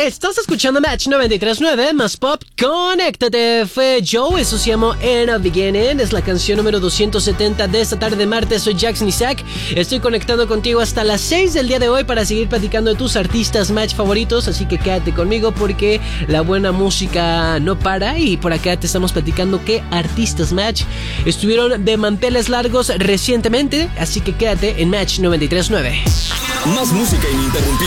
Estás escuchando Match 93.9 más pop. Conéctate, fue Joe. Eso se llamó In a Beginning. Es la canción número 270 de esta tarde de martes. Soy Jackson Isaac. Estoy conectando contigo hasta las 6 del día de hoy para seguir platicando de tus artistas Match favoritos. Así que quédate conmigo porque la buena música no para. Y por acá te estamos platicando qué artistas Match estuvieron de manteles largos recientemente. Así que quédate en Match 93.9. Más música ininterrumpida.